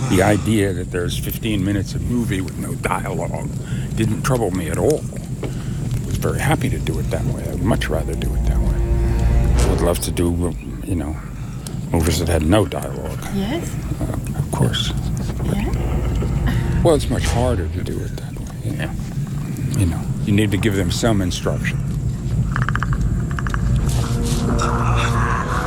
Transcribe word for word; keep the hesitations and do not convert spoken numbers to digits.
The idea that there's fifteen minutes of movie with no dialogue didn't trouble me at all. I was very happy to do it that way. I'd much rather do it that way. I would love to do, you know, movies that had no dialogue. Yes. Uh, of course. Yeah. Well, it's much harder to do it that way. You know, you know, you need to give them some instruction.